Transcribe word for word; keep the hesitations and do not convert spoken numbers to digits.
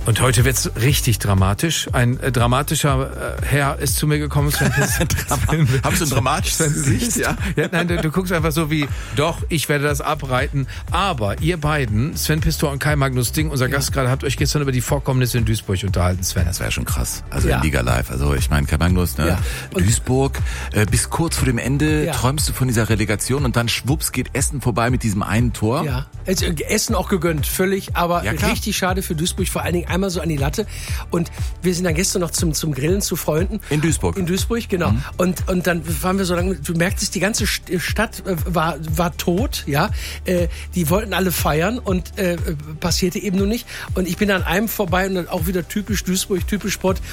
Und heute wird's richtig dramatisch. Ein äh, dramatischer äh, Herr ist zu mir gekommen. Sven Haben Sie ein dramatisches Gesicht? Ja. ja nein, du, du guckst einfach so wie, doch, ich werde das abreiten. Aber ihr beiden, Sven Pistor und Kai Magnus Ding, unser ja. Gast gerade, habt euch gestern über die Vorkommnisse in Duisburg unterhalten, Sven. Das war ja schon krass. Also ja. in Liga Live. Also ich meine, Kai Magnus, ne? Ja. Duisburg, äh, bis kurz vor dem Ende ja. träumst du von dieser Relegation und dann schwupps geht Essen vorbei mit diesem einen Tor. Ja, also, Essen auch gegönnt, völlig, aber ja, richtig schade für Duisburg, vor allen Dingen einmal so an die Latte. Und wir sind dann gestern noch zum, zum Grillen zu Freunden. In Duisburg. In Duisburg, genau. Mhm. Und, und dann waren wir so lange, du merktest, die ganze Stadt war, war tot, ja. Äh, die wollten alle feiern und äh, passierte eben nur nicht. Und ich bin an einem vorbei und dann auch wieder typisch Duisburg, typisch Sport,